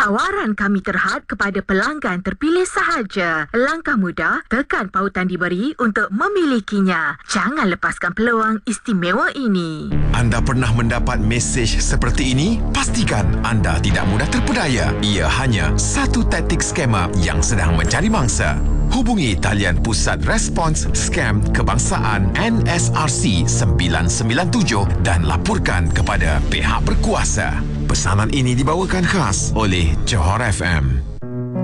Tawaran kami terhad kepada pelanggan terpilih sahaja. Langkah mudah, tekan pautan diberi untuk memilikinya. Jangan lepaskan peluang istimewa ini. Anda pernah mendapat mesej seperti ini? Pastikan anda tidak mudah terpedaya. Ia hanya satu taktik skamer yang sedang mencari mangsa. Hubungi talian Pusat Respons Scam Kebangsaan NSRC 997 dan laporkan kepada pihak berkuasa. Pesanan ini dibawakan khas oleh Johor FM.